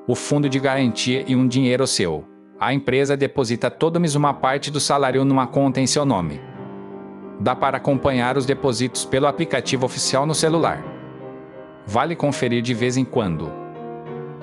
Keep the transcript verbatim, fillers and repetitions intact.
o fundo de garantia e um dinheiro seu. A empresa deposita toda mês uma parte do salário numa conta em seu nome. Dá para acompanhar os depósitos pelo aplicativo oficial no celular. Vale conferir de vez em quando.